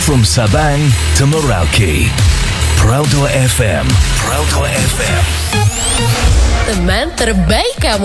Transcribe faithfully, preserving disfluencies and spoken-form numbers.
From Sabang to Merauke, Proud F M, Proud F M. Teman terbaik kamu.